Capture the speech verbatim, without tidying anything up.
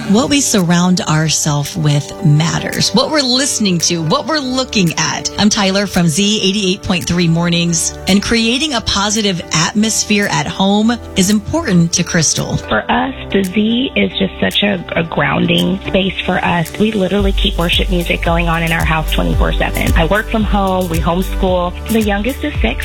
What we surround ourselves with matters. What we're listening to, what we're looking at. I'm Tyler from Z eighty-eight point three Mornings, and creating a positive atmosphere at home is important to Crystal. For us, the Z is just such a, a grounding space for us. We literally keep worship music going on in our house twenty-four seven. I work from home. We homeschool. The youngest is six,